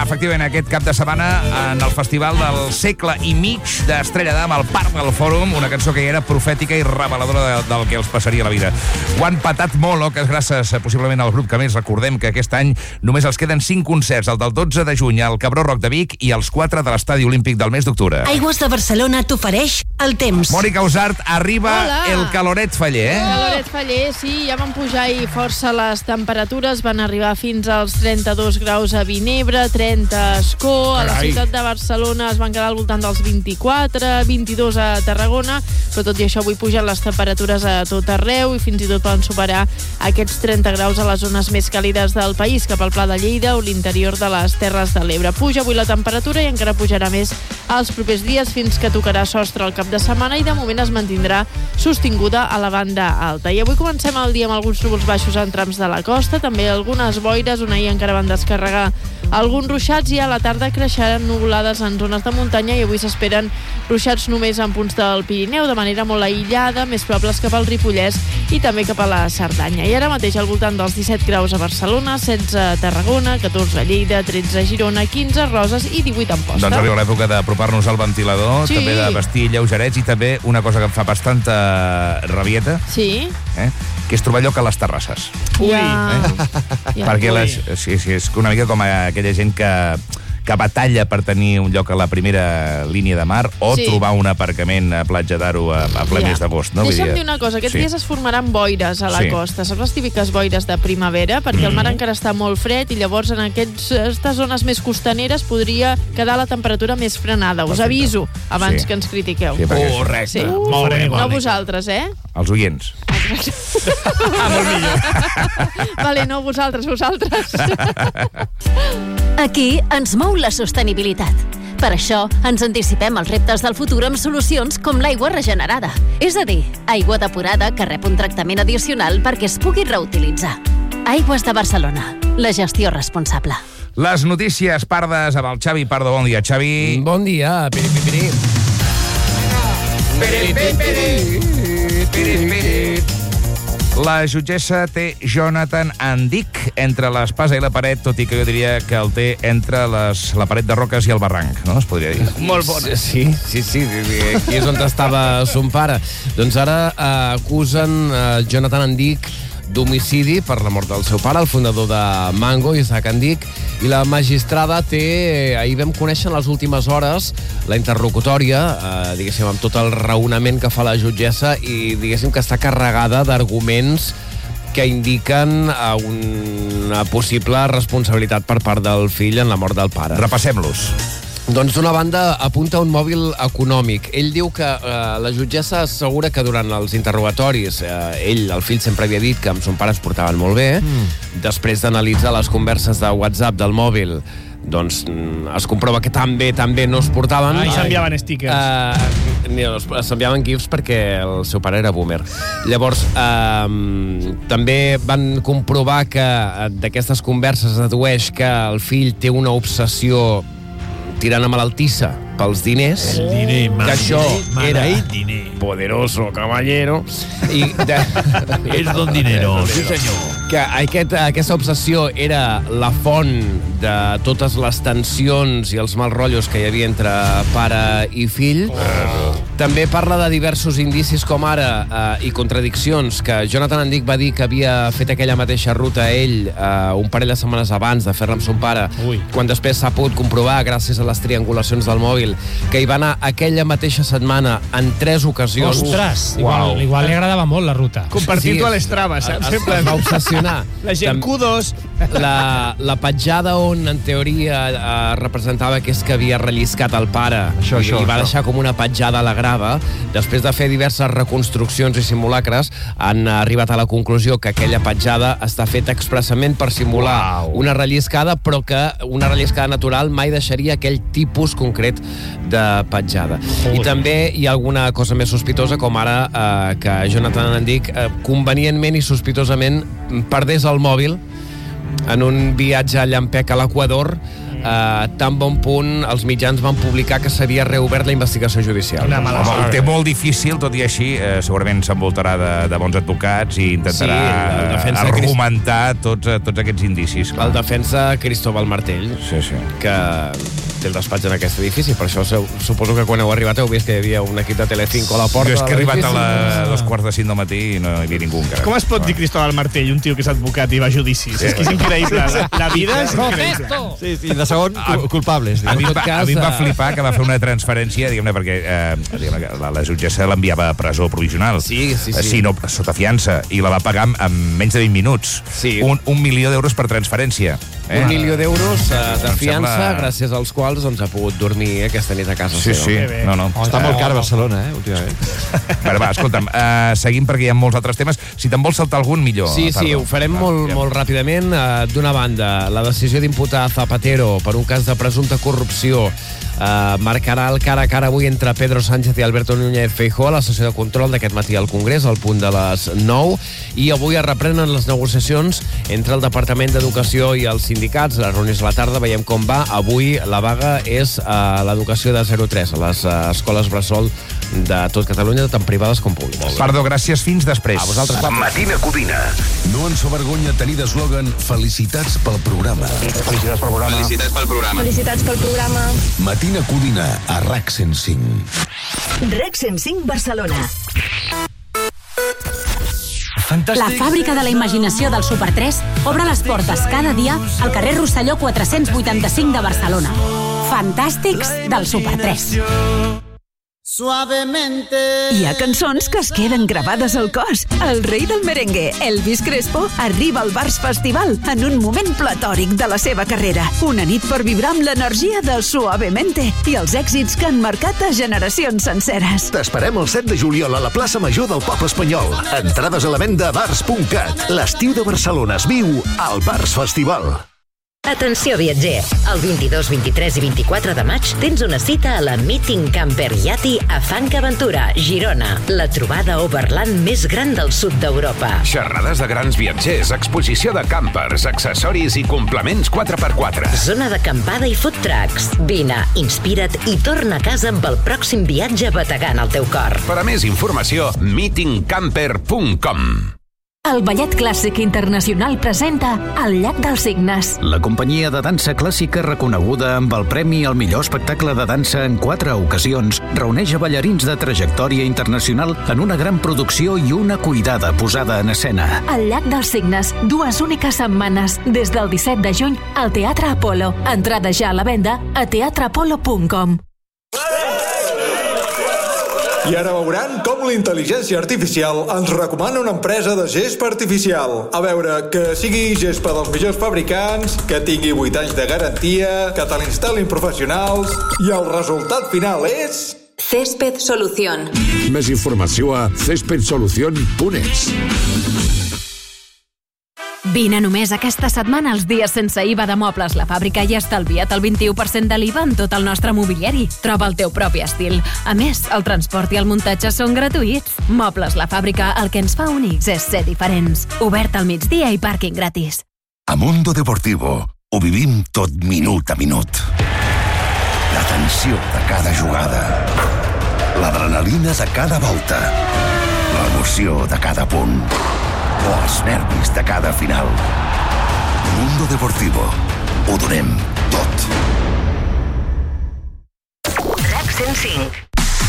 efectivament, aquest cap de setmana en el festival del segle i mig d'Estrella d'Am al Parc del Fòrum, una cançó que ja era profètica i reveladora del que els passaria a la vida. Ho han patat molt, que és gràcies possiblement al grup que més. Recordem que aquest any només els queden 5 concerts, el del 12 de juny al Cabró Rock de Vic i els 4 de l'Estadi Olímpic del mes d'octubre. Aigües de Barcelona t'ofereix el temps. Mònica Usart, arriba el caloret faller, El caloret faller, sí, ja van pujar i força les temperatures, van arribar fins als 32 graus a Vinebre, 30 a Ascó, a la ciutat de Barcelona es van quedar al voltant dels 24, 22 a Tarragona, però tot i això avui pugen les temperatures a tot arreu i fins i tot poden superar aquests 30 graus a les zones més càlides del país, cap al Pla de Lleida o l'interior de les Terres de l'Ebre. Puja avui la temperatura i encara pujarà més els propers dies fins que tocarà sostre el cap de setmana i de moment es mantindrà sostinguda a la banda alta. I avui comencem el dia amb alguns núvols baixos en trams de la costa, també algunes boires, on ahir encara van descarregar alguns ruixats i a la tarda creixeran nuvolades en zones de muntanya i avui s'esperen ruixats només en punts del Pirineu, de manera molt aïllada, més probables cap al Ripollès i també cap a la Cerdanya. I ara mateix al voltant dels 17 graus a Barcelona, 16 a Tarragona, 14 a Lleida, 13 a Girona, 15 a Roses i 18 a Amposta. Doncs arriba l'època d'apropar-nos al ventilador, també de vestir lleugerets i també una cosa que em fa bastanta rabieta, que és trobar lloc a les terrasses. Perquè és una mica com aquella gent que batalla per tenir un lloc a la primera línia de mar o trobar un aparcament a Platja d'Aro a ple mes d'agost. Deixa'm dir una cosa, aquests dies es formaran boires a la costa. Saps les típiques boires de primavera? Perquè el mar encara està molt fred i llavors en aquestes zones més costaneres podria quedar la temperatura més frenada. Us aviso abans que ens critiqueu. Correcte. Molt bé. No vosaltres, Els oients. Molt millor. Vale, no vosaltres. Aquí ens mou la sostenibilitat. Per això ens anticipem als reptes del futur amb solucions com l'aigua regenerada. És a dir, aigua depurada que rep un tractament addicional perquè es pugui reutilitzar. Aigües de Barcelona. La gestió responsable. Les notícies pardes amb el Xavi Pardo. Bon dia, Xavi. Bon dia, piri. La jutgessa té Jonathan Andic entre l'espasa i la paret, tot i que jo diria que el té entre la paret de roques i el barranc, no? Es podria dir. Molt bona. Sí. Aquí és on estava son pare. Doncs ara acusen Jonathan Andic d'homicidi per la mort del seu pare, el fundador de Mango, Isaac Andic, i la magistrada ahir vam conèixer en les últimes hores la interlocutòria, diguéssim, amb tot el raonament que fa la jutgessa i diguéssim que està carregada d'arguments que indiquen una possible responsabilitat per part del fill en la mort del pare. Repassem-los. Doncs d'una banda apunta un mòbil econòmic. Ell diu que la jutgessa assegura que durant els interrogatoris el fill sempre havia dit que amb son pare es portaven molt bé. Després d'analitzar les converses de WhatsApp del mòbil, doncs es comprova que tan bé no es portaven. I s'enviaven stickers. S'enviaven gifs perquè el seu pare era boomer. Llavors, també van comprovar que d'aquestes converses es dedueix que el fill té una obsessió tirant a malaltissa pels diners. El diner, que això era diner. Poderoso caballero. És don dinero, sí senyor. Que aquesta obsessió era la font de totes les tensions i els mals rotllos que hi havia entre pare i fill. També parla de diversos indicis com ara i contradiccions, que Jonathan Andic va dir que havia fet aquella mateixa ruta ell un parell de setmanes abans de fer-la amb son pare, quan després s'ha pogut comprovar, gràcies a les triangulacions del mòbil, que hi va anar aquella mateixa setmana en 3 ocasions. Ostres, igual li agradava molt la ruta. Compartir-ho a l'Strava, saps? Es va obsessionar. La gent Q2. La petjada on, en teoria, representava que és que havia relliscat el pare i va deixar com una petjada a la grava. Després de fer diverses reconstruccions i simulacres, han arribat a la conclusió que aquella petjada està feta expressament per simular una relliscada, però que una relliscada natural mai deixaria aquell tipus concret de petjada. I també hi ha alguna cosa més sospitosa, com ara que Jonathan Andic convenientment i sospitosament perdés el mòbil en un viatge a llampec a l'Equador tan bon punt els mitjans van publicar que s'havia reobert la investigació judicial. Ho té molt difícil, tot i així, segurament s'envoltarà de bons advocats i intentarà argumentar tots aquests indicis. El defensa Cristóbal Martell, que té el despatx en aquest edifici, per això suposo que quan heu arribat heu vist que hi havia un equip de Telecinco a la porta. Jo és que he arribat a les 2:45 del matí i no hi havia ningú encara. Com es pot dir Cristóbal Martell, un tio que és advocat i va a judicis? És que és increïble. La vida és increïble. Sí, de segon, culpables. A mi em va flipar que va fer una transferència, diguem-ne, perquè la jutgessa l'enviava a presó provisional. Sí. No, sota fiança, i la va pagar en menys de 20 minuts. Sí. 1 milió d'euros per transferència. 1 milió d'euros de fiança, gràcies als quals ha pogut dormir aquesta nit a casa seva. Sí. No. Està molt car Barcelona, últimament. Però va, escolta'm, seguim perquè hi ha molts altres temes. Si te'n vols saltar algun, millor. Sí, ho farem molt ràpidament. D'una banda, la decisió d'imputar Zapatero per un cas de presumpta corrupció marcarà el cara a cara avui entre Pedro Sánchez i Alberto Núñez Feijóo a la sessió de control d'aquest matí al Congrés, al punt de les 9, i avui es reprenen les negociacions entre el Departament d'Educació i els sindicats. Les reunions a la tarda, veiem com va. Avui la vaga és a l'educació de 0-3, a les escoles bressol de tot Catalunya, tant privades com públiques. Perdó, gràcies, fins després. A vosaltres. Matina Codina. No ens avergonya tenir d'eslògan felicitats pel programa. Felicitats pel programa. Felicitats pel programa. Felicitats pel programa. Matina Codina a RAC 105. RAC 105 Barcelona. La fàbrica de la imaginació del Super 3 obre les portes cada dia al carrer Rosselló 485 de Barcelona. Fantàstics del Super 3. Hi ha cançons que es queden gravades al cos. El rei del merengue, Elvis Crespo, arriba al Bars Festival en un moment platòric de la seva carrera. Una nit per vibrar amb l'energia del Suavemente i els èxits que han marcat a generacions senceres. T'esperem el 7 de juliol a la plaça Major del Poble Espanyol. Entrades a la venda a bars.cat. L'estiu de Barcelona es viu al Bars Festival. Atenció viatger, el 22, 23 i 24 de maig tens una cita a la Meeting Camper Yati a Fuerteventura, Girona, la trobada overland més gran del sud d'Europa. Xerrades de grans viatgers, exposició de campers, accessoris i complements 4x4. Zona d'acampada i food trucks. Vine, inspira't i torna a casa amb el pròxim viatge bategant al teu cor. Per a més informació, meetingcamper.com. El Ballet Clàssic Internacional presenta El llac dels Cignes. La companyia de dansa clàssica reconeguda amb el premi al millor espectacle de dansa en 4 ocasions reuneix a ballarins de trajectòria internacional en una gran producció i una cuidada posada en escena. El llac dels Cignes, 2 úniques setmanes, des del 17 de juny al Teatre Apolo. Entrada ja a la venda a teatreapolo.com. I ara veuran com la intel·ligència artificial ens recomana una empresa de gespa artificial. A veure, que sigui gespa dels millors fabricants, que tingui 8 anys de garantia, que te l'instal·lin professionals, i el resultat final és... Césped Solución. Més informació a cespedsolucion.es. Vine només aquesta setmana als dies sense IVA de Mobles La Fàbrica i estalvia't el 21% de l'IVA en tot el nostre mobiliari. Troba el teu propi estil. A més, el transport i el muntatge són gratuïts. Mobles La Fàbrica, el que ens fa únics és ser diferents. Obert al migdia i pàrquing gratis. A Mundo Deportivo ho vivim tot minut a minut. La tensió de cada jugada. L'adrenalina de cada volta. L'emoció de cada punt. O els nervis de cada final. Mundo Deportivo. Ho donem tot. RAC 105.